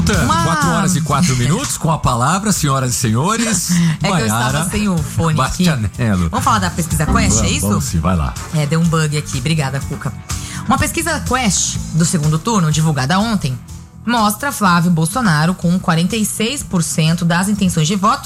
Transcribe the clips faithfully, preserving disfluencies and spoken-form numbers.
Voltando, Uma... quatro horas e quatro minutos, com a palavra, senhoras e senhores. É Maiara, que eu estava sem o fone aqui. Bastianello. Vamos falar da pesquisa Quest, vamos, é isso? Vamos sim, vai lá. É, deu um bug aqui. Obrigada, Cuca. Uma pesquisa Quest do segundo turno, divulgada ontem, mostra Flávio Bolsonaro com quarenta e seis por cento das intenções de voto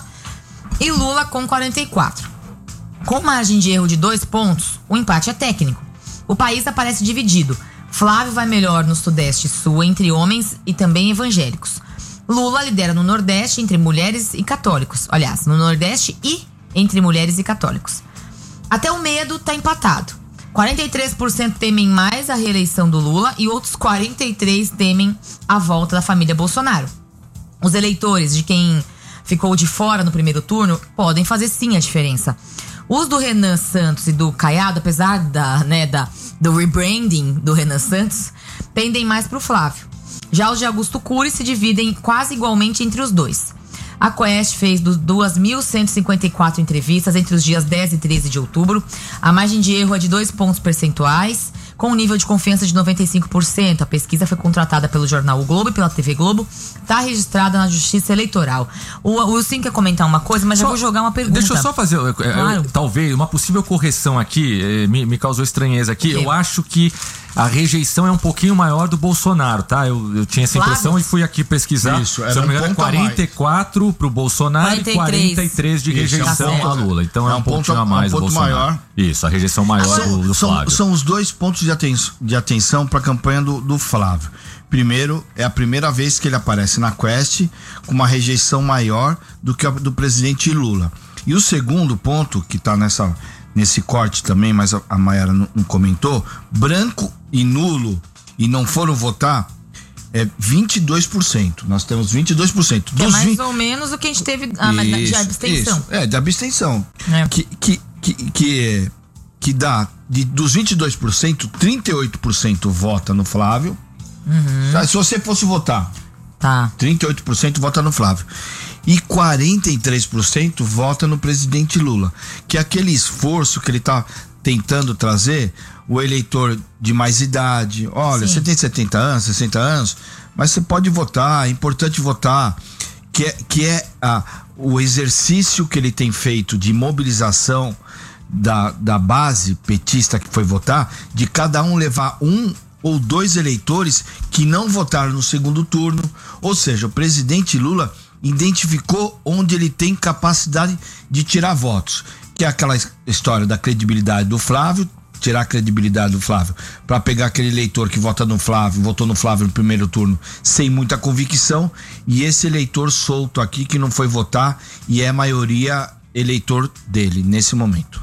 e Lula com quarenta e quatro por cento. Com margem de erro de dois pontos, o empate é técnico. O país aparece dividido. Flávio vai melhor no Sudeste e Sul entre homens e também evangélicos. Lula lidera no Nordeste entre mulheres e católicos. Aliás, no Nordeste e entre mulheres e católicos. Até o medo tá empatado. quarenta e três por cento temem mais a reeleição do Lula e outros quarenta e três por cento temem a volta da família Bolsonaro. Os eleitores de quem ficou de fora no primeiro turno podem fazer sim a diferença. Os do Renan Santos e do Caiado, apesar da, né, da, do rebranding do Renan Santos, pendem mais pro Flávio. Já os de Augusto Cury se dividem quase igualmente entre os dois. A Quest fez duas mil cento e cinquenta e quatro entrevistas entre os dias dez e treze de outubro. A margem de erro é de dois pontos percentuais, com um nível de confiança de noventa e cinco por cento. A pesquisa foi contratada pelo jornal O Globo e pela T V Globo. Está registrada na Justiça Eleitoral. O Wilson quer comentar uma coisa, mas só, já vou jogar uma pergunta. Deixa eu só fazer, claro. eu, talvez, uma possível correção aqui, eh, me, me causou estranheza aqui. Eu acho que a rejeição é um pouquinho maior do Bolsonaro, tá? Eu, eu tinha essa Flávio? impressão e fui aqui pesquisar. Isso, era Se eu não me engano, um é quarenta e quatro pro Bolsonaro quarenta e três. e quarenta e três de Isso, rejeição tá a Lula. Então é, É um, um ponto- pontinho a mais um do ponto Bolsonaro. maior. Isso, a rejeição maior do, do São, Flávio. são os dois pontos de atenção, de atenção para a campanha do, do Flávio. Primeiro, é a primeira vez que ele aparece na Quest com uma rejeição maior do que a do presidente Lula. E o segundo ponto, que está nessa, nesse corte também, mas a, a Maiara não, não comentou, branco e nulo e não foram votar, é vinte e dois por cento. Nós temos vinte e dois por cento. Que é dos mais vinte... ou menos o que a gente teve ah, de Isso, abstenção. isso. É, de abstenção. É. Que, que, que, que, que dá, de, dos vinte e dois por cento, trinta e oito por cento vota no Flávio. Uhum. Se você fosse votar, Tá. trinta e oito por cento vota no Flávio. E quarenta e três por cento vota no presidente Lula. Que é aquele esforço que ele tá tentando trazer, o eleitor de mais idade. Olha, Sim. você tem setenta anos, sessenta anos, mas você pode votar, é importante votar. Que é, que é a, o exercício que ele tem feito de mobilização da, da base petista que foi votar, de cada um levar um ou dois eleitores que não votaram no segundo turno. Ou seja, o presidente Lula identificou onde ele tem capacidade de tirar votos, que é aquela história da credibilidade do Flávio, tirar a credibilidade do Flávio para pegar aquele eleitor que vota no Flávio, votou no Flávio no primeiro turno sem muita convicção, e esse eleitor solto aqui que não foi votar e é a maioria eleitor dele nesse momento.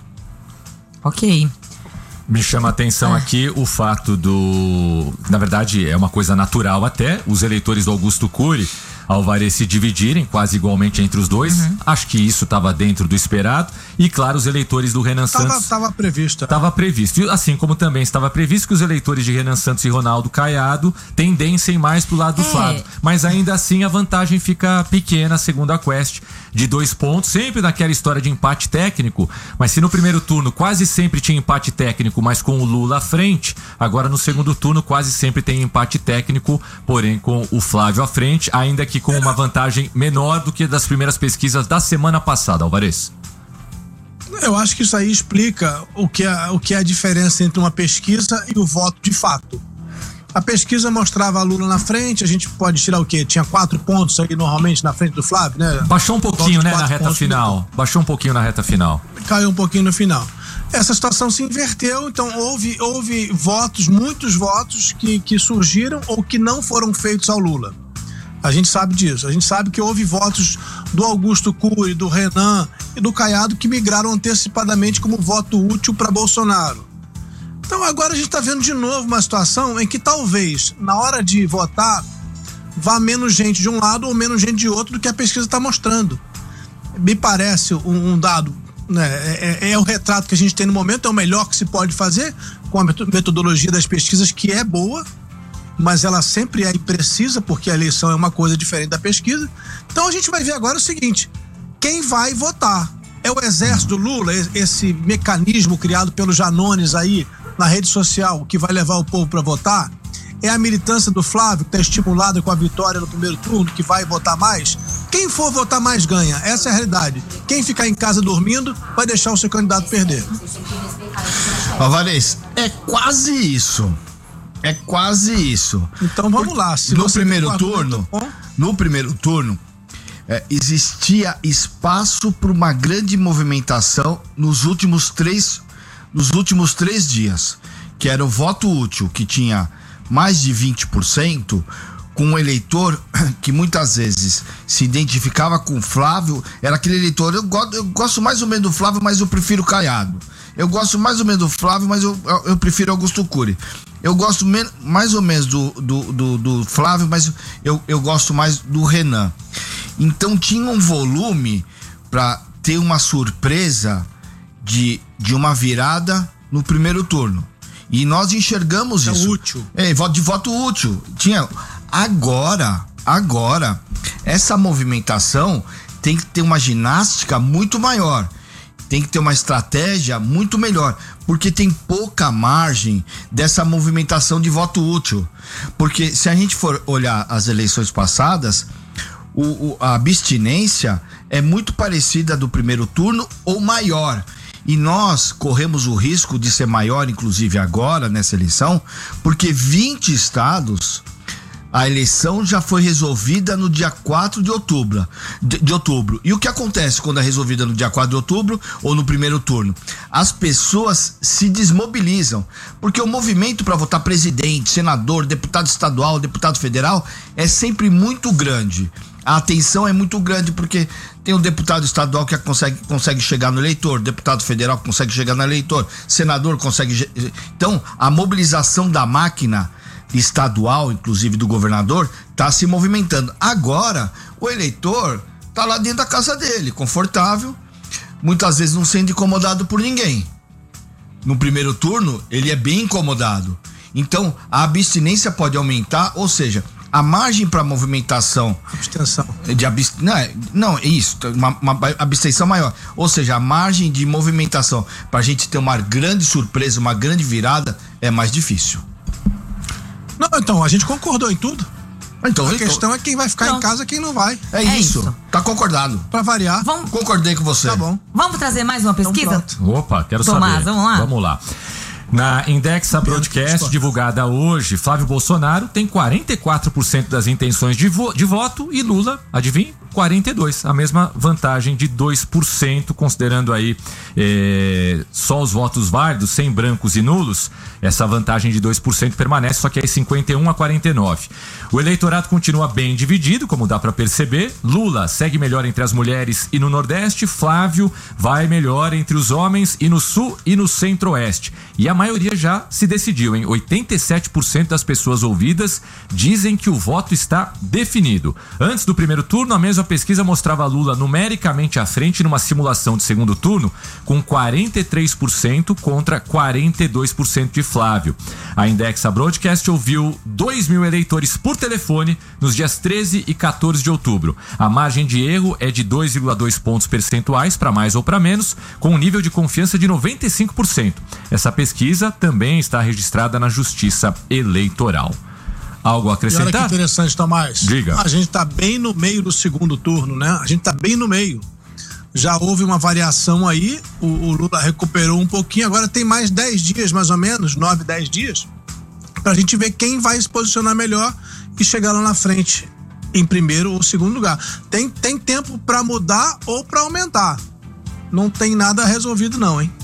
Ok. Me chama a atenção Ah. aqui o fato do... Na verdade, é uma coisa natural até. Os eleitores do Augusto Cury, Alvarez, se dividirem quase igualmente entre os dois. Uhum. Acho que isso estava dentro do esperado. E, claro, os eleitores do Renan Tava, Santos... tava previsto. Estava previsto. E assim como também estava previsto que os eleitores de Renan Santos e Ronaldo Caiado tendessem mais pro lado do É. Flávio. Mas ainda assim a vantagem fica pequena, segundo a Quest, de dois pontos. Sempre naquela história de empate técnico. Mas se no primeiro turno quase sempre tinha empate técnico, mas com o Lula à frente, agora no segundo turno quase sempre tem empate técnico, porém com o Flávio à frente, ainda que com uma vantagem menor do que das primeiras pesquisas da semana passada, Alvarez. Eu acho que isso aí explica o que, é, o que é a diferença entre uma pesquisa e o voto de fato. A pesquisa mostrava a Lula na frente, a gente pode tirar o quê? Tinha quatro pontos aí normalmente na frente do Flávio, né? Baixou um pouquinho, Voto de né, na quatro reta pontos, final. Baixou um pouquinho na reta final. Caiu um pouquinho no final. Essa situação se inverteu, então houve, houve votos, muitos votos que, que surgiram ou que não foram feitos ao Lula. A gente sabe disso. A gente sabe que houve votos do Augusto Cury, do Renan e do Caiado que migraram antecipadamente como voto útil para Bolsonaro. Então agora a gente está vendo de novo uma situação em que talvez, na hora de votar, vá menos gente de um lado ou menos gente de outro do que a pesquisa está mostrando. Me parece um, um dado, né, é, é o retrato que a gente tem no momento, é o melhor que se pode fazer com a metodologia das pesquisas, que é boa, mas ela sempre é imprecisa, porque a eleição é uma coisa diferente da pesquisa. Então a gente vai ver agora o seguinte: quem vai votar? É o exército Lula, esse mecanismo criado pelos Janones aí na rede social que vai levar o povo para votar? É a militância do Flávio, que está estimulada com a vitória no primeiro turno, que vai votar mais? Quem for votar mais ganha. Essa é a realidade. Quem ficar em casa dormindo vai deixar o seu candidato perder. Alvarez, é quase isso. É quase isso. Então vamos lá. Se no você primeiro turno, no primeiro turno, é, existia espaço para uma grande movimentação nos últimos três, nos últimos três dias, que era o voto útil, que tinha mais de vinte por cento, com um eleitor que muitas vezes se identificava com o Flávio, era aquele eleitor, eu gosto, eu gosto mais ou menos do Flávio, mas eu prefiro o Caiado. Eu gosto mais ou menos do Flávio, mas eu, eu, eu prefiro Augusto Cury. Eu gosto men- mais ou menos do, do, do, do Flávio, mas eu, eu gosto mais do Renan. Então tinha um volume para ter uma surpresa de, de uma virada no primeiro turno. E nós enxergamos é isso. Útil. É, voto de voto útil. Tinha. Agora, agora, essa movimentação tem que ter uma ginástica muito maior. Tem que ter uma estratégia muito melhor, porque tem pouca margem dessa movimentação de voto útil. Porque se a gente for olhar as eleições passadas, o, o, a abstinência é muito parecida do primeiro turno ou maior. E nós corremos o risco de ser maior, inclusive agora, nessa eleição, porque vinte estados, a eleição já foi resolvida no dia quatro de outubro, de, de outubro. E o que acontece quando é resolvida no dia quatro de outubro ou no primeiro turno? As pessoas se desmobilizam, porque o movimento para votar presidente, senador, deputado estadual, deputado federal é sempre muito grande. A atenção é muito grande porque tem o deputado estadual que consegue, consegue chegar no eleitor, deputado federal que consegue chegar no eleitor, senador consegue... Então, a mobilização da máquina estadual, inclusive do governador, está se movimentando. Agora, o eleitor está lá dentro da casa dele, confortável, muitas vezes não sendo incomodado por ninguém. No primeiro turno, ele é bem incomodado. Então, a abstinência pode aumentar, ou seja, a margem para movimentação abstenção de abst... não, é, não, é isso, uma, uma abstenção maior, ou seja, a margem de movimentação para a gente ter uma grande surpresa, uma grande virada é mais difícil. Não, então, a gente concordou em tudo. Então, a então, questão é quem vai ficar não. em casa e quem não vai. É, É isso. isso. Tá concordado. Pra variar. Vamos, Concordei com você. Tá bom. vamos trazer mais uma pesquisa? Então, Opa, quero Tomás, saber. vamos lá? Vamos lá. Na Indexa Broadcast, divulgada hoje, Flávio Bolsonaro tem quarenta e quatro por cento das intenções de, vo- de voto e Lula, adivinha? quarenta e dois por cento, a mesma vantagem de dois por cento, considerando aí eh, só os votos válidos, sem brancos e nulos, essa vantagem de dois por cento permanece, só que é cinquenta e um a quarenta e nove. O eleitorado continua bem dividido, como dá para perceber. Lula segue melhor entre as mulheres e no Nordeste, Flávio vai melhor entre os homens e no Sul e no Centro-Oeste. E a maioria já se decidiu, hein? oitenta e sete por cento das pessoas ouvidas dizem que o voto está definido. Antes do primeiro turno, a mesma pesquisa mostrava Lula numericamente à frente numa simulação de segundo turno, com quarenta e três por cento contra quarenta e dois por cento de Flávio. A Indexa Broadcast ouviu dois mil eleitores por telefone nos dias treze e quatorze de outubro. A margem de erro é de dois vírgula dois pontos percentuais para mais ou para menos, com um nível de confiança de noventa e cinco por cento. Essa pesquisa também está registrada na Justiça Eleitoral. Algo a E acrescentar? olha que interessante, Tomás. Diga. A gente tá bem no meio do segundo turno, né? A gente tá bem no meio. Já houve uma variação aí, o, o Lula recuperou um pouquinho, agora tem mais dez dias, mais ou menos, nove, dez dias, pra gente ver quem vai se posicionar melhor e chegar lá na frente, em primeiro ou segundo lugar. Tem, tem tempo pra mudar ou pra aumentar. Não tem nada resolvido não, hein?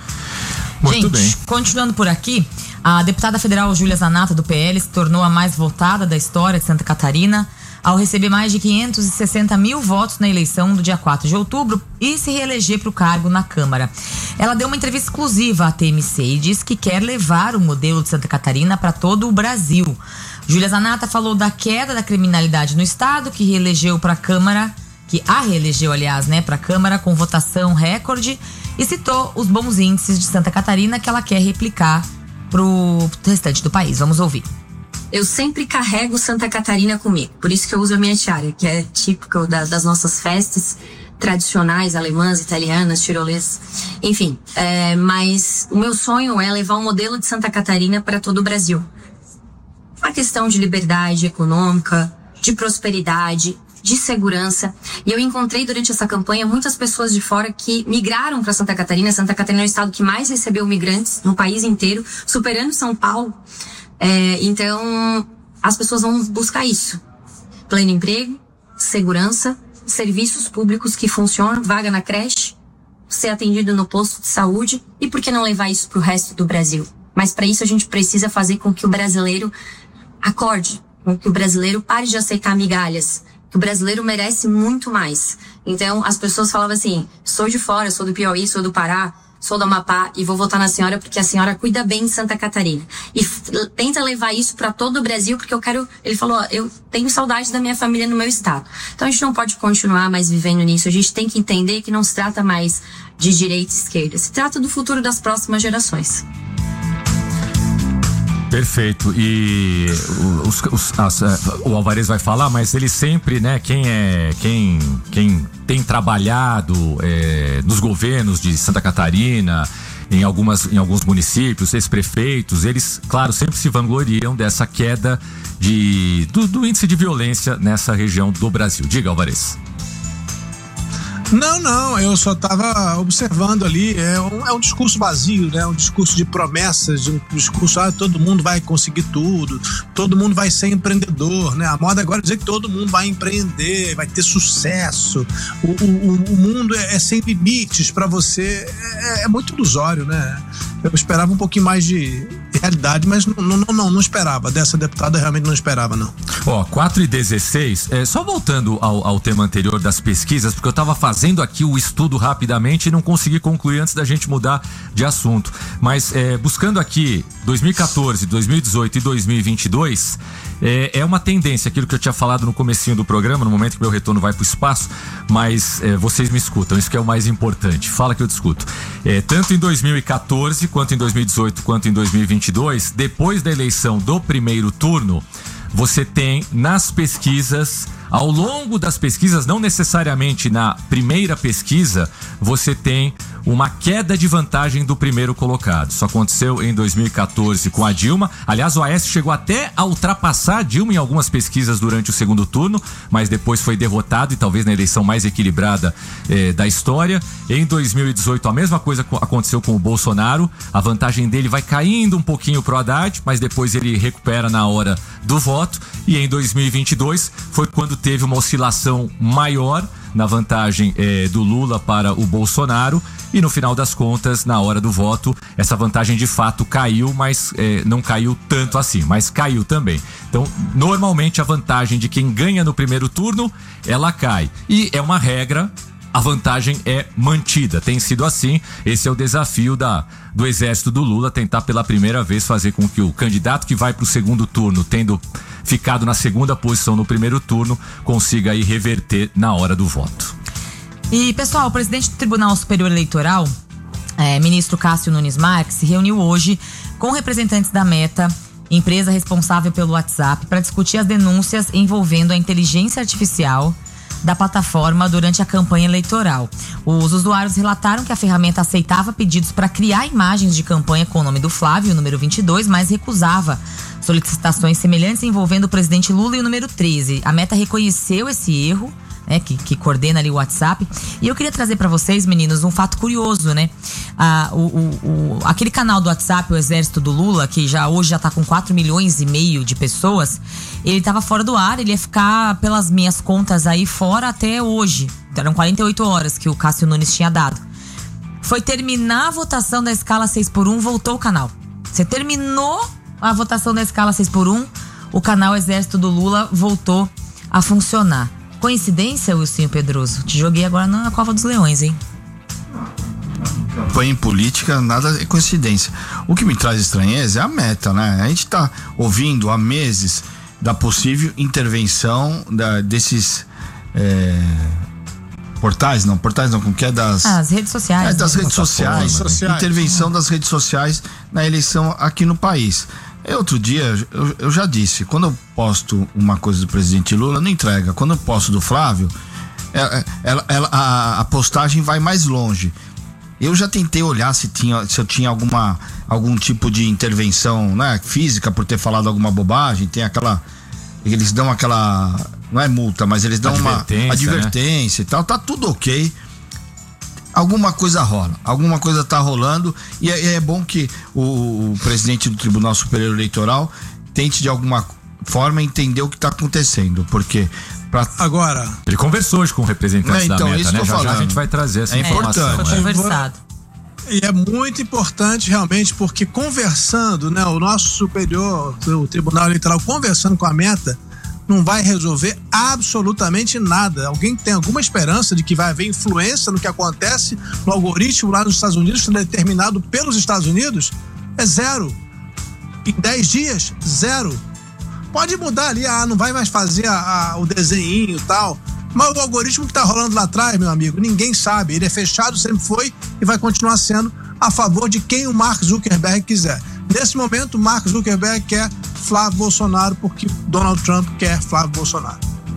Muito Gente, bem. continuando por aqui, a deputada federal Júlia Zanata, do P L, se tornou a mais votada da história de Santa Catarina, ao receber mais de quinhentos e sessenta mil votos na eleição do dia quatro de outubro e se reeleger para o cargo na Câmara. Ela deu uma entrevista exclusiva à T M C e disse que quer levar o modelo de Santa Catarina para todo o Brasil. Júlia Zanata falou da queda da criminalidade no estado, que reelegeu para a Câmara, que a reelegeu, aliás, né, para a Câmara com votação recorde, e citou os bons índices de Santa Catarina que ela quer replicar pro restante do país. Vamos ouvir. Eu sempre carrego Santa Catarina comigo, por isso que eu uso a minha tiara, que é típico da, das nossas festas tradicionais, alemãs, italianas, tirolesas, enfim. É, mas o meu sonho é levar o modelo de Santa Catarina para todo o Brasil. uma questão de liberdade econômica, de prosperidade, de segurança. E eu encontrei durante essa campanha muitas pessoas de fora que migraram para Santa Catarina. Santa Catarina é o estado que mais recebeu migrantes no país inteiro, superando São Paulo. É, então, as pessoas vão buscar isso. Pleno emprego, segurança, serviços públicos que funcionam, vaga na creche, ser atendido no posto de saúde. E por que não levar isso para o resto do Brasil? Mas para isso a gente precisa fazer com que o brasileiro acorde, com que o brasileiro pare de aceitar migalhas. Que o brasileiro merece muito mais. Então, as pessoas falavam assim, sou de fora, sou do Piauí, sou do Pará, sou do Amapá e vou votar na senhora porque a senhora cuida bem de Santa Catarina. E f- tenta levar isso para todo o Brasil porque eu quero... Ele falou, ó, eu tenho saudade da minha família no meu estado. Então, a gente não pode continuar mais vivendo nisso. A gente tem que entender que não se trata mais de direita e esquerda. Se trata do futuro das próximas gerações. Perfeito. E os, os, as, o Alvarez vai falar, mas ele sempre, né, quem é quem, quem tem trabalhado é, nos governos de Santa Catarina, em, algumas, em alguns municípios, ex-prefeitos, eles, claro, sempre se vangloriam dessa queda de, do, do índice de violência nessa região do Brasil. Diga, Alvarez. Não, não, eu só estava observando ali, é um, é um discurso vazio, né? Um discurso de promessas, de um discurso, ah, todo mundo vai conseguir tudo, todo mundo vai ser empreendedor, né? A moda agora é dizer que todo mundo vai empreender, vai ter sucesso, o, o, o mundo é, é sem limites para você, é, é muito ilusório, né? Eu esperava um pouquinho mais de realidade, mas não, não, não, não esperava, dessa deputada realmente não esperava, não. Ó, quatro e dezesseis, é, só voltando ao, ao tema anterior das pesquisas, porque eu tava fazendo aqui o estudo rapidamente e não consegui concluir antes da gente mudar de assunto, mas é, buscando aqui dois mil e quatorze, dois mil e dezoito e dois mil e vinte e dois, é, é uma tendência, aquilo que eu tinha falado no comecinho do programa, no momento que meu retorno vai pro espaço, mas é, vocês me escutam, isso que é o mais importante, fala que eu discuto. É, tanto em dois mil e quatorze, quanto em dois mil e dezoito, quanto em dois mil e vinte e dois, depois da eleição do primeiro turno, você tem nas pesquisas, ao longo das pesquisas, não necessariamente na primeira pesquisa, você tem uma queda de vantagem do primeiro colocado. Isso aconteceu em dois mil e quatorze com a Dilma. Aliás, o Aécio chegou até a ultrapassar a Dilma em algumas pesquisas durante o segundo turno, mas depois foi derrotado e talvez na eleição mais equilibrada eh, da história. Em dois mil e dezoito, a mesma coisa aconteceu com o Bolsonaro. A vantagem dele vai caindo um pouquinho pro Haddad, mas depois ele recupera na hora do voto. E em dois mil e vinte e dois foi quando teve uma oscilação maior na vantagem eh, do Lula para o Bolsonaro, e no final das contas, na hora do voto, essa vantagem de fato caiu, mas eh, não caiu tanto assim, mas caiu também. Então, normalmente a vantagem de quem ganha no primeiro turno, ela cai, e é uma regra, a vantagem é mantida, tem sido assim. Esse é o desafio da, do exército do Lula, tentar pela primeira vez fazer com que o candidato que vai para o segundo turno, tendo ficado na segunda posição no primeiro turno, consiga aí reverter na hora do voto. E, pessoal, o presidente do Tribunal Superior Eleitoral, é, ministro Cássio Nunes Marques, se reuniu hoje com representantes da Meta, empresa responsável pelo WhatsApp, para discutir as denúncias envolvendo a inteligência artificial da plataforma durante a campanha eleitoral. Os usuários relataram que a ferramenta aceitava pedidos para criar imagens de campanha com o nome do Flávio, o número vinte e dois, mas recusava solicitações semelhantes envolvendo o presidente Lula e o número treze. A Meta reconheceu esse erro, né, que, que coordena ali o WhatsApp. E eu queria trazer para vocês, meninos, um fato curioso, né? Ah, o, o, o, aquele canal do WhatsApp, o Exército do Lula, que já hoje já tá com quatro milhões e meio de pessoas, ele tava fora do ar, ele ia ficar, pelas minhas contas aí, fora até hoje. Eram quarenta e oito horas que o Cássio Nunes tinha dado. Foi terminar a votação da escala seis por um, voltou o canal. Você terminou a votação da escala seis por um, o canal Exército do Lula voltou a funcionar. Coincidência, Wilson Pedroso? Te joguei agora na Cova dos Leões, hein? Campanha em política, nada é coincidência. O que me traz estranheza é a Meta, né? A gente tá ouvindo há meses da possível intervenção da, desses é, portais, não, portais não, como que é das... Ah, as redes sociais. É, das né? redes sociais, sociais, intervenção das redes sociais na eleição aqui no país. É, outro dia, eu, eu já disse, quando eu posto uma coisa do presidente Lula, não entrega. Quando eu posto do Flávio, ela, ela, ela, a, a postagem vai mais longe. Eu já tentei olhar se, tinha, se eu tinha alguma, algum tipo de intervenção, né, física por ter falado alguma bobagem. Tem aquela... Eles dão aquela... Não é multa, mas eles dão advertência, uma advertência, né? E tal. Tá tudo ok. Alguma coisa rola. Alguma coisa tá rolando. E é, é bom que o, o presidente do Tribunal Superior Eleitoral tente de alguma forma entender o que tá acontecendo. Porque... Pra... Agora... Ele conversou hoje com representantes é, então, da Meta, né? Já, já a gente vai trazer essa é informação. Importante. Foi conversado. E é muito importante realmente, porque conversando, né, o nosso superior, o Tribunal Eleitoral conversando com a Meta, não vai resolver absolutamente nada. Alguém tem alguma esperança de que vai haver influência no que acontece no algoritmo lá nos Estados Unidos, determinado pelos Estados Unidos? É zero. Em dez dias, zero. Pode mudar ali, ah, não vai mais fazer a, a, o desenhinho e tal. Mas o algoritmo que tá rolando lá atrás, meu amigo, ninguém sabe. Ele é fechado, sempre foi e vai continuar sendo a favor de quem o Mark Zuckerberg quiser. Nesse momento, o Mark Zuckerberg quer Flávio Bolsonaro porque Donald Trump quer Flávio Bolsonaro.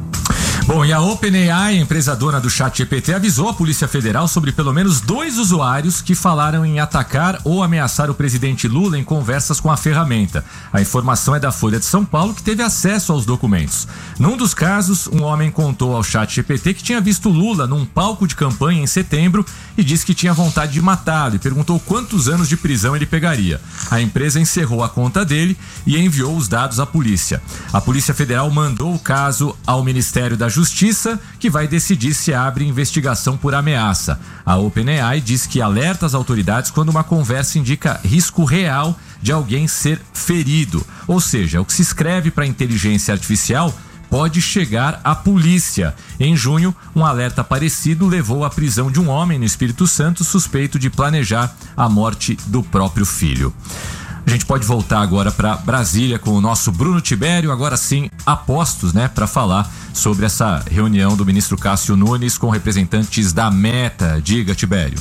Bom, e a OpenAI, empresa dona do ChatGPT, avisou a Polícia Federal sobre pelo menos dois usuários que falaram em atacar ou ameaçar o presidente Lula em conversas com a ferramenta. A informação é da Folha de São Paulo, que teve acesso aos documentos. Num dos casos, um homem contou ao ChatGPT que tinha visto Lula num palco de campanha em setembro e disse que tinha vontade de matá-lo e perguntou quantos anos de prisão ele pegaria. A empresa encerrou a conta dele e enviou os dados à polícia. A Polícia Federal mandou o caso ao Ministério da Justiça, que vai decidir se abre investigação por ameaça. A OpenAI diz que alerta as autoridades quando uma conversa indica risco real de alguém ser ferido. Ou seja, o que se escreve para a inteligência artificial pode chegar à polícia. Em junho, um alerta parecido levou à prisão de um homem no Espírito Santo suspeito de planejar a morte do próprio filho. A gente pode voltar agora para Brasília com o nosso Bruno Tibério, agora sim, a postos, né, para falar sobre essa reunião do ministro Cássio Nunes com representantes da Meta. Diga, Tibério.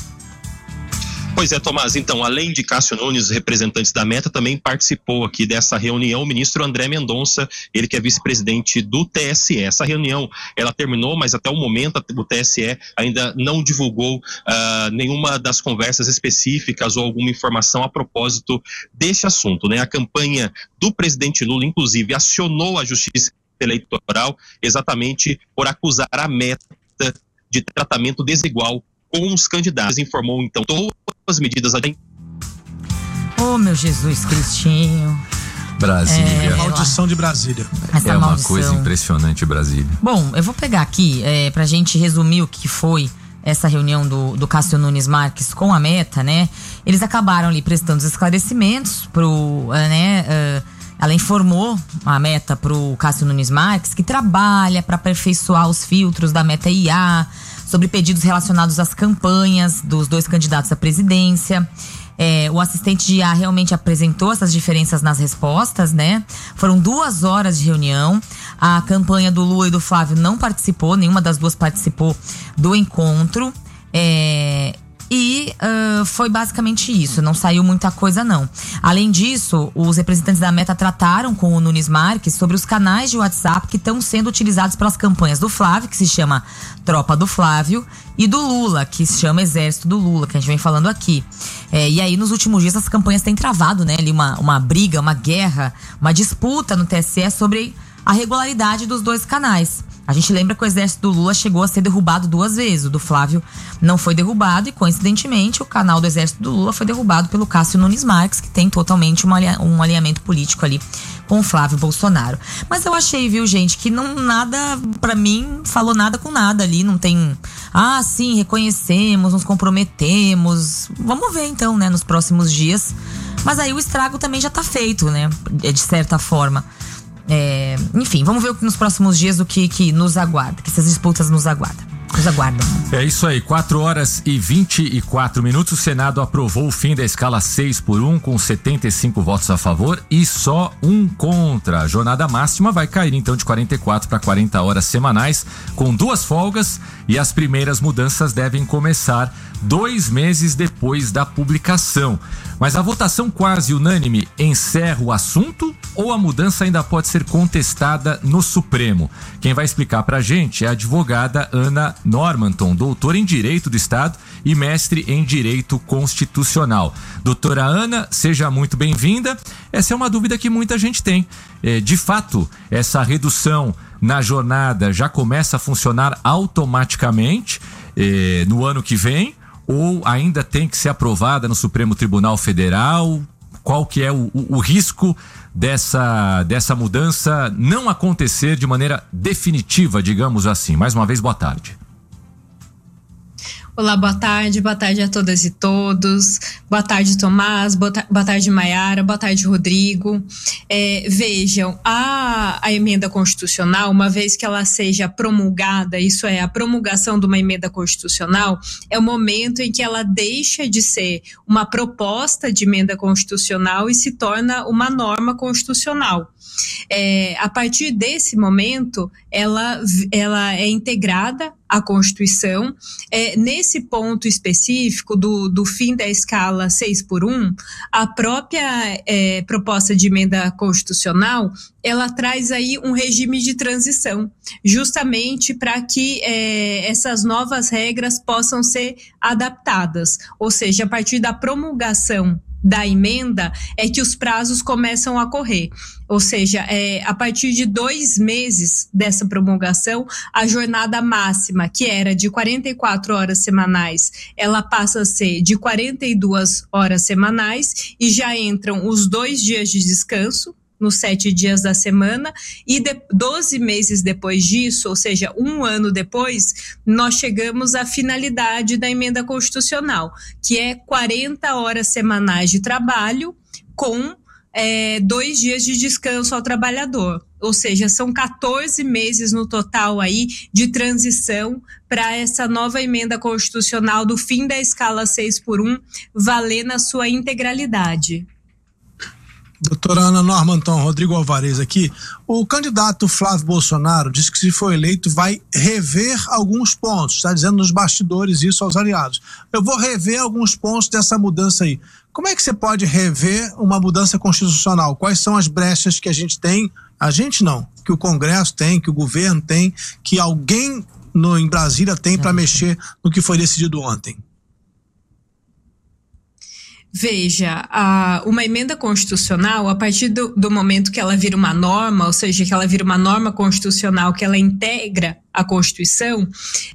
Pois é, Tomás, então, além de Cássio Nunes, representantes da Meta, também participou aqui dessa reunião o ministro André Mendonça, ele que é vice-presidente do T S E. Essa reunião, ela terminou, mas até o momento o T S E ainda não divulgou uh, nenhuma das conversas específicas ou alguma informação a propósito desse assunto, né? A campanha do presidente Lula, inclusive, acionou a Justiça Eleitoral exatamente por acusar a Meta de tratamento desigual com os candidatos. Informou, então, todas as medidas... Oh, meu Jesus Cristinho. Brasília. É, maldição de Brasília. Essa é uma maldição. coisa impressionante, Brasília. Bom, eu vou pegar aqui, é, pra gente resumir o que foi essa reunião do, do Cássio Nunes Marques com a Meta, né? Eles acabaram ali prestando os esclarecimentos pro, né... Uh, ela informou a Meta pro Cássio Nunes Marques que trabalha para aperfeiçoar os filtros da Meta I A sobre pedidos relacionados às campanhas dos dois candidatos à presidência. É, o assistente de I A realmente apresentou essas diferenças nas respostas, né? Foram duas horas de reunião. A campanha do Lula e do Flávio não participou, nenhuma das duas participou do encontro. É... E uh, foi basicamente isso, não saiu muita coisa não. Além disso, os representantes da Meta trataram com o Nunes Marques sobre os canais de WhatsApp que estão sendo utilizados pelas campanhas do Flávio, que se chama Tropa do Flávio, e do Lula, que se chama Exército do Lula, que a gente vem falando aqui. É, e aí, nos últimos dias, as campanhas têm travado, né? Ali uma, uma briga, uma guerra, uma disputa no T S E sobre a regularidade dos dois canais. A gente lembra que o exército do Lula chegou a ser derrubado duas vezes. O do Flávio não foi derrubado e, coincidentemente, o canal do exército do Lula foi derrubado pelo Cássio Nunes Marques, que tem totalmente um, alinha- um alinhamento político ali com o Flávio Bolsonaro. Mas eu achei, viu, gente, que não nada, pra mim, falou nada com nada ali. Não tem, ah, sim, reconhecemos, nos comprometemos. Vamos ver, então, né, nos próximos dias. Mas aí o estrago também já tá feito, né, de certa forma. É, enfim, vamos ver nos próximos dias o que, que nos aguarda, que essas disputas nos aguardam. Nos aguardam. É isso aí, quatro horas e vinte e quatro minutos. O Senado aprovou o fim da escala seis por um com setenta e cinco votos a favor e só um contra. A jornada máxima vai cair então de quarenta e quatro para quarenta horas semanais, com duas folgas, e as primeiras mudanças devem começar dois meses depois da publicação. Mas a votação quase unânime encerra o assunto ou a mudança ainda pode ser contestada no Supremo? Quem vai explicar pra gente é a advogada Ana Normanton, doutor em Direito do Estado e mestre em Direito Constitucional. Doutora Ana, seja muito bem-vinda. Essa é uma dúvida que muita gente tem. É, de fato, essa redução na jornada já começa a funcionar automaticamente é, no ano que vem, ou ainda tem que ser aprovada no Supremo Tribunal Federal? Qual que é o, o, o risco dessa, dessa mudança não acontecer de maneira definitiva, digamos assim? Mais uma vez, boa tarde. Olá, boa tarde, boa tarde a todas e todos, boa tarde Tomás, boa, ta- boa tarde Maiara, boa tarde Rodrigo. É, vejam, a, a emenda constitucional, uma vez que ela seja promulgada, isso é, a promulgação de uma emenda constitucional, é o momento em que ela deixa de ser uma proposta de emenda constitucional e se torna uma norma constitucional. É, a partir desse momento, ela, ela é integrada à Constituição. É, nesse ponto específico do, do fim da escala seis por um, a própria é, proposta de emenda constitucional, ela traz aí um regime de transição, justamente para que é, essas novas regras possam ser adaptadas, ou seja, a partir da promulgação da emenda é que os prazos começam a correr. Ou seja, é, a partir de dois meses dessa promulgação, a jornada máxima, que era de quarenta e quatro horas semanais, ela passa a ser de quarenta e duas horas semanais e já entram os dois dias de descanso, nos sete dias da semana, e de, doze meses depois disso, ou seja, um ano depois, nós chegamos à finalidade da emenda constitucional, que é quarenta horas semanais de trabalho com é, dois dias de descanso ao trabalhador. Ou seja, são quatorze meses no total aí de transição para essa nova emenda constitucional do fim da escala seis por um valer na sua integralidade. Doutora Ana Normanton, Rodrigo Alvarez aqui. O candidato Flávio Bolsonaro disse que, se for eleito, vai rever alguns pontos. Está dizendo nos bastidores isso aos aliados. Eu vou rever alguns pontos dessa mudança aí. Como é que você pode rever uma mudança constitucional? Quais são as brechas que a gente tem? A gente não, que o Congresso tem, que o governo tem, que alguém no, em Brasília tem para mexer no que foi decidido ontem. Veja, a, uma emenda constitucional, a partir do, do momento que ela vira uma norma, ou seja, que ela vira uma norma constitucional, que ela integra a Constituição,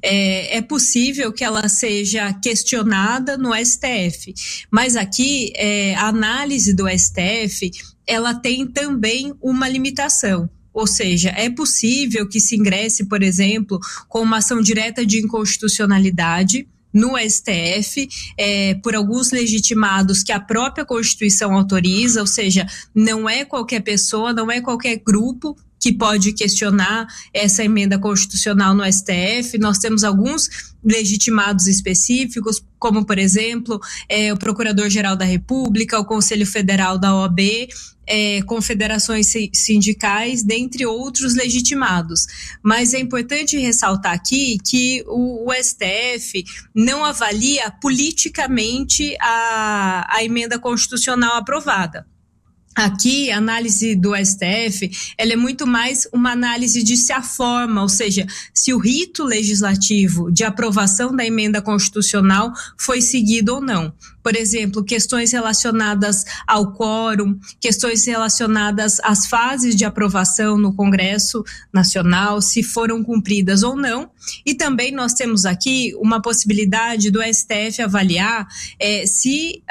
é, é possível que ela seja questionada no S T F. Mas aqui, é, a análise do S T F, ela tem também uma limitação. Ou seja, é possível que se ingresse, por exemplo, com uma ação direta de inconstitucionalidade no S T F, é, por alguns legitimados que a própria Constituição autoriza, ou seja, não é qualquer pessoa, não é qualquer grupo que pode questionar essa emenda constitucional no S T F. Nós temos alguns legitimados específicos, como, por exemplo, é, o Procurador-Geral da República, o Conselho Federal da O A B, é, confederações sindicais, dentre outros legitimados. Mas é importante ressaltar aqui que o, o S T F não avalia politicamente a, a emenda constitucional aprovada. Aqui, a análise do S T F, ela é muito mais uma análise de se a forma, ou seja, se o rito legislativo de aprovação da emenda constitucional foi seguido ou não. Por exemplo, questões relacionadas ao quórum, questões relacionadas às fases de aprovação no Congresso Nacional, se foram cumpridas ou não. E também nós temos aqui uma possibilidade do S T F avaliar é, se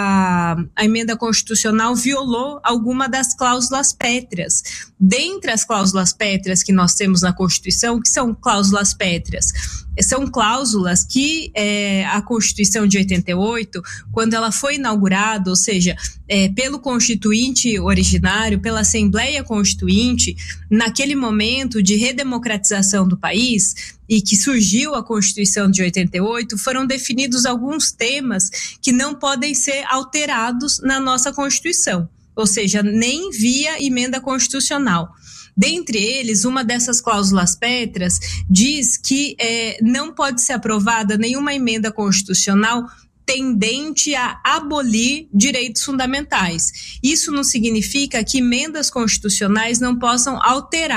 a, a emenda constitucional violou alguma das cláusulas pétreas. Dentre as cláusulas pétreas que nós temos na Constituição, que são cláusulas pétreas? São cláusulas que é, a Constituição de oitenta e oito, quando ela foi inaugurada, ou seja, é, pelo Constituinte originário, pela Assembleia Constituinte, naquele momento de redemocratização do país, e que surgiu a Constituição de oitenta e oito, foram definidos alguns temas que não podem ser alterados na nossa Constituição, ou seja, nem via emenda constitucional. Dentre eles, uma dessas cláusulas pétreas diz que é, não pode ser aprovada nenhuma emenda constitucional tendente a abolir direitos fundamentais. Isso não significa que emendas constitucionais não possam alterar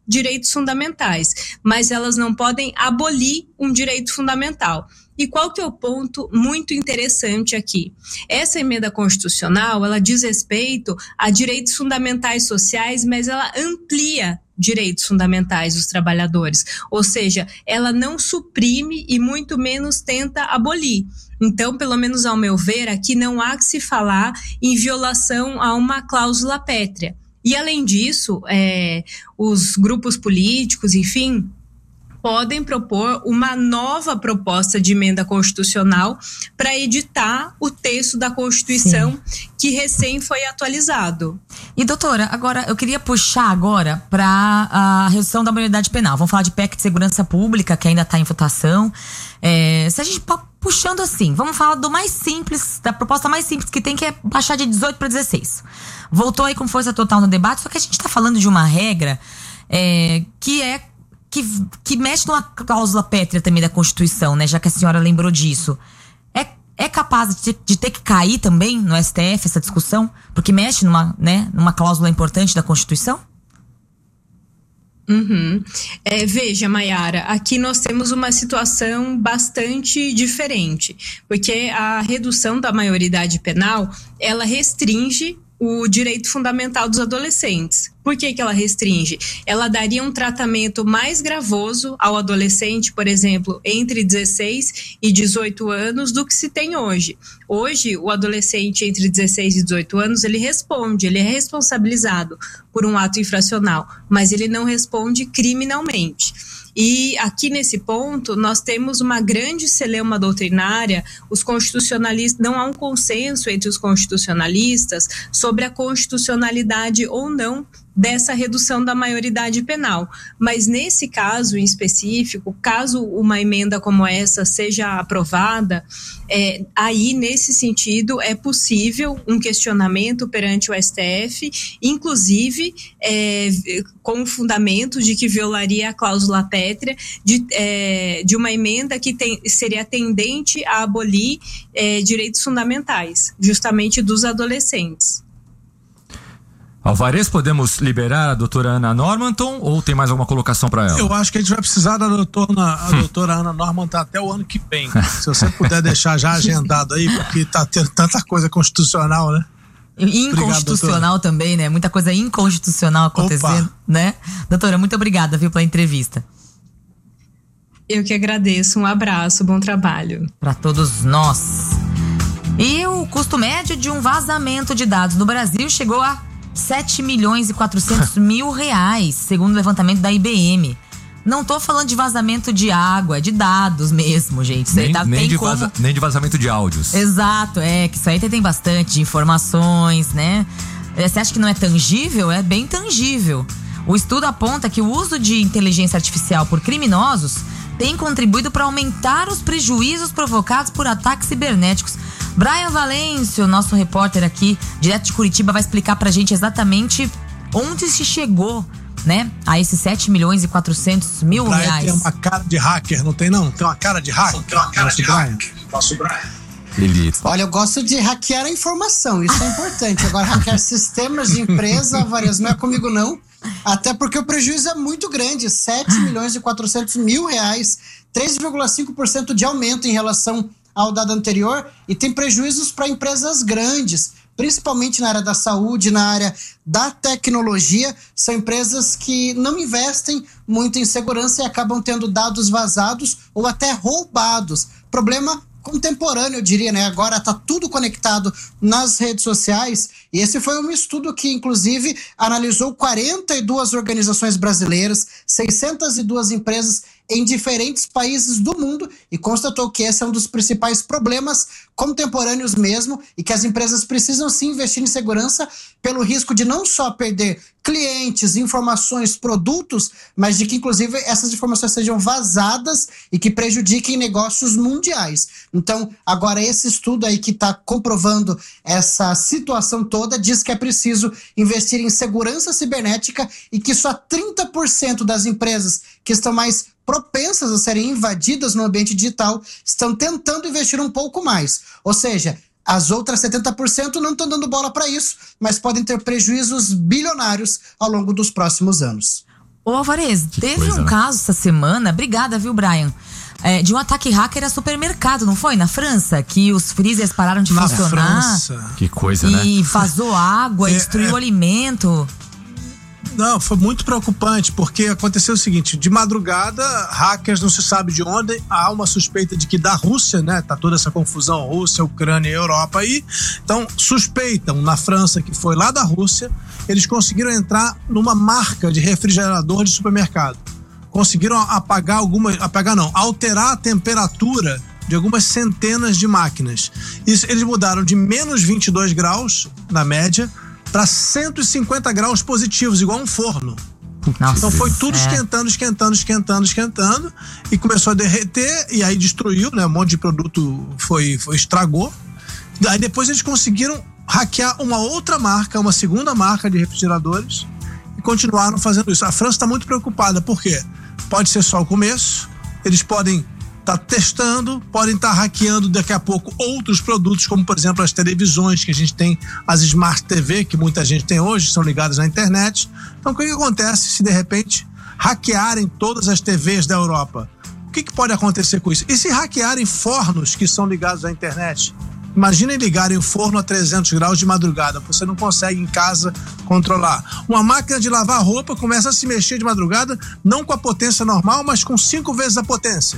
direitos fundamentais, mas elas não podem abolir um direito fundamental. E qual que é o ponto muito interessante aqui? Essa emenda constitucional, ela diz respeito a direitos fundamentais sociais, mas ela amplia direitos fundamentais dos trabalhadores. Ou seja, ela não suprime e muito menos tenta abolir. Então, pelo menos ao meu ver, aqui não há que se falar em violação a uma cláusula pétrea. E além disso, é, os grupos políticos, enfim, podem propor uma nova proposta de emenda constitucional para editar o texto da Constituição Sim. que recém foi atualizado. E doutora, agora eu queria puxar agora para a redução da maioridade penal. Vamos falar de P E C de segurança pública, que ainda está em votação. É, se a gente puxando assim, vamos falar do mais simples, da proposta mais simples que tem, que é baixar de dezoito para dezesseis. Voltou aí com força total no debate, só que a gente está falando de uma regra é, que é Que, que mexe numa cláusula pétrea também da Constituição, né? Já que a senhora lembrou disso. É, é capaz de ter, de ter que cair também no S T F essa discussão? Porque mexe numa, né, numa cláusula importante da Constituição? Uhum. É, veja, Maiara, aqui nós temos uma situação bastante diferente. Porque a redução da maioridade penal, ela restringe o direito fundamental dos adolescentes. Por que que ela restringe? Ela daria um tratamento mais gravoso ao adolescente, por exemplo, entre dezesseis e dezoito anos do que se tem hoje. Hoje, o adolescente entre dezesseis e dezoito anos, ele responde, ele é responsabilizado por um ato infracional, mas ele não responde criminalmente. E aqui nesse ponto nós temos uma grande celeuma doutrinária. Os constitucionalistas, não há um consenso entre os constitucionalistas sobre a constitucionalidade ou não dessa redução da maioridade penal. Mas nesse caso em específico, caso uma emenda como essa seja aprovada, é, aí nesse sentido é possível um questionamento perante o S T F, inclusive é, com o fundamento de que violaria a cláusula pétrea de, é, de uma emenda que tem, seria tendente a abolir é, direitos fundamentais, justamente dos adolescentes. Alvarez, podemos liberar a doutora Ana Normanton ou tem mais alguma colocação para ela? Eu acho que a gente vai precisar da doutora, a doutora Ana Normanton até o ano que vem. Se você puder deixar já agendado aí, porque tá tendo tanta coisa constitucional, né? Inconstitucional obrigado, também, né? Muita coisa inconstitucional acontecendo, Opa. né? Doutora, muito obrigada, viu, pela entrevista. Eu que agradeço. Um abraço, bom trabalho. Para todos nós. E o custo médio de um vazamento de dados no Brasil chegou a sete milhões e quatrocentos mil reais, segundo o levantamento da I B M. Não tô falando de vazamento de água, é de dados mesmo, gente. Isso nem, aí tá, nem, tem de como... vaza, nem de vazamento de áudios. Exato, é que isso aí tem bastante de informações, né? Você acha que não é tangível? É bem tangível. O estudo aponta que o uso de inteligência artificial por criminosos tem contribuído para aumentar os prejuízos provocados por ataques cibernéticos. Brian Valêncio, nosso repórter aqui, direto de Curitiba, vai explicar pra gente exatamente onde se chegou, né, a esses sete milhões e quatrocentos mil Brian reais. Tem uma cara de hacker, não tem não? Tem uma cara de hacker? Tem uma cara Nosso de Brian. hacker. Nosso Brian. Ele... Olha, eu gosto de hackear a informação, isso é importante. Agora, hackear sistemas de empresa, várias, não é comigo não. Até porque o prejuízo é muito grande, sete milhões e quatrocentos mil reais, três vírgula cinco por cento de aumento em relação ao dado anterior, e tem prejuízos para empresas grandes, principalmente na área da saúde, na área da tecnologia. São empresas que não investem muito em segurança e acabam tendo dados vazados ou até roubados. Problema contemporâneo, eu diria, né? Agora está tudo conectado nas redes sociais, e esse foi um estudo que, inclusive, analisou quarenta e duas organizações brasileiras, seiscentas e duas empresas em diferentes países do mundo, e constatou que esse é um dos principais problemas contemporâneos mesmo, e que as empresas precisam sim investir em segurança pelo risco de não só perder clientes, informações, produtos, mas de que inclusive essas informações sejam vazadas e que prejudiquem negócios mundiais. Então, agora esse estudo aí que está comprovando essa situação toda diz que é preciso investir em segurança cibernética e que só trinta por cento das empresas que estão mais propensas a serem invadidas no ambiente digital estão tentando investir um pouco mais. Ou seja, as outras setenta por cento não estão dando bola para isso, mas podem ter prejuízos bilionários ao longo dos próximos anos. Ô, Alvarez, Que teve coisa, um né? caso essa semana, obrigada, viu, Brian? É, de um ataque hacker a supermercado, não foi? Na França, que os freezers pararam de Na funcionar. França. Que coisa, né? E vazou água, É, destruiu é. alimento. Não, foi muito preocupante, porque aconteceu o seguinte, de madrugada, hackers não se sabe de onde, há uma suspeita de que da Rússia, né, tá toda essa confusão, Rússia, Ucrânia e Europa aí, então suspeitam na França, que foi lá da Rússia, eles conseguiram entrar numa marca de refrigerador de supermercado. Conseguiram apagar algumas, apagar não, alterar a temperatura de algumas centenas de máquinas. Isso, eles mudaram de menos vinte e dois graus, na média, para cento e cinquenta graus positivos, igual um forno. Nossa, Então foi tudo é. esquentando, esquentando, esquentando, esquentando, e começou a derreter, e aí destruiu, né? Um monte de produto foi, foi estragou. Aí depois eles conseguiram hackear uma outra marca, uma segunda marca de refrigeradores, e continuaram fazendo isso. A França está muito preocupada, por quê? Pode ser só o começo, eles podem estar testando, podem estar hackeando daqui a pouco outros produtos, como por exemplo as televisões que a gente tem, as Smart T V que muita gente tem hoje, são ligadas na internet. Então o que, que acontece se de repente hackearem todas as T Vs da Europa? O que, que pode acontecer com isso? E se hackearem fornos que são ligados à internet? Imaginem ligarem o forno a trezentos graus de madrugada, você não consegue em casa controlar. Uma máquina de lavar roupa começa a se mexer de madrugada, não com a potência normal, mas com cinco vezes a potência.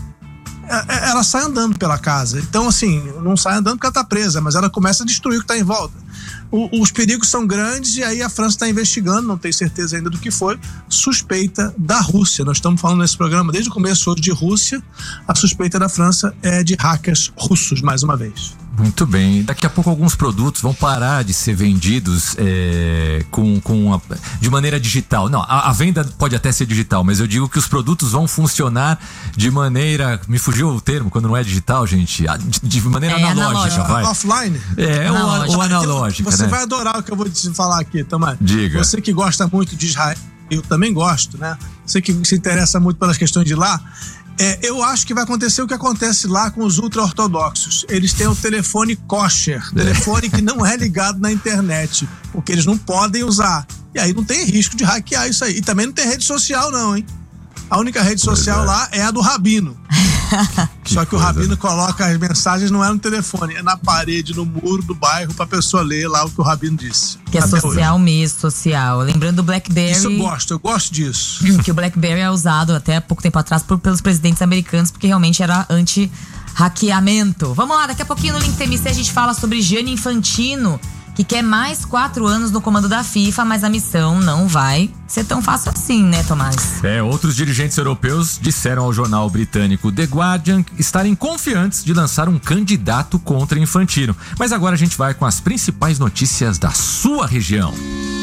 Ela sai andando pela casa. Então, assim, não sai andando porque ela está presa, mas ela começa a destruir o que está em volta. O, os perigos são grandes e aí a França está investigando, não tem certeza ainda do que foi, suspeita da Rússia. Nós estamos falando nesse programa desde o começo hoje de Rússia. A suspeita da França é de hackers russos, mais uma vez. Muito bem. Daqui a pouco alguns produtos vão parar de ser vendidos é, com, com a, de maneira digital. Não, a, a venda pode até ser digital, mas eu digo que os produtos vão funcionar de maneira... Me fugiu o termo quando não é digital, gente. De, de maneira É, analógica, analógica. vai. Offline? É, ou, Analógica. ou analógica, Você né? vai adorar o que eu vou te falar aqui, Tomás. Diga. Você que gosta muito de Israel, eu também gosto, né? Você que se interessa muito pelas questões de lá, é, eu acho que vai acontecer o que acontece lá com os ultra-ortodoxos. Eles têm o telefone kosher, telefone que não é ligado na internet, porque eles não podem usar. E aí não tem risco de hackear isso aí. E também não tem rede social não, hein? A única rede social é. lá é a do Rabino. Que Só que coisa, o Rabino né? coloca as mensagens, não é no telefone, é na parede, no muro do bairro, pra pessoa ler lá o que o Rabino disse. Que é Até social hoje. mesmo, social. Lembrando do BlackBerry. Isso eu gosto, eu gosto disso. Que o BlackBerry é usado até pouco tempo atrás por, pelos presidentes americanos, porque realmente era anti-hackeamento. Vamos lá, daqui a pouquinho no Link T M C a gente fala sobre Gianni Infantino, que quer mais quatro anos no comando da FIFA, mas a missão não vai ser tão fácil assim, né, Tomás? É, outros dirigentes europeus disseram ao jornal britânico The Guardian estarem confiantes de lançar um candidato contra Infantino. Mas agora a gente vai com as principais notícias da sua região.